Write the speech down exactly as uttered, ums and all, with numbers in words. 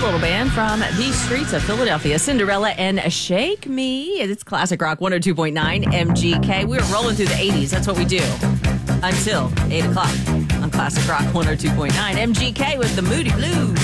little band from the streets of Philadelphia, Cinderella and Shake Me. It's Classic Rock one oh two point nine M G K. We're rolling through the eighties. That's what we do until eight o'clock on Classic Rock one oh two point nine M G K with the Moody Blues.